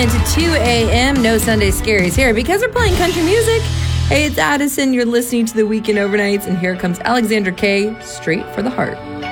into 2 a.m. No Sunday Scaries here because we're playing country music. Hey, it's Addison. You're listening to the Weekend Overnights, and here comes Alexandra Kay, Straight for the Heart.